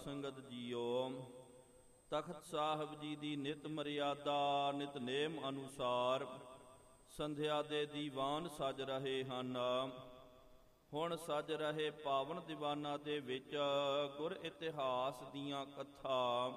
ਸੰਗਤ ਜੀਓ। ਤਖਤ ਸਾਹਿਬ ਜੀ ਦੀ ਨਿਤ ਮਰਿਆਦਾ ਨਿਤਨੇਮ ਅਨੁਸਾਰ ਸੰਧਿਆ ਦੇ ਦੀਵਾਨ ਸਜ ਰਹੇ ਹਨ। ਹੁਣ ਸਜ ਰਹੇ ਪਾਵਨ ਦੀਵਾਨਾਂ ਦੇ ਵਿੱਚ ਗੁਰ ਇਤਿਹਾਸ ਦੀਆਂ ਕਥਾ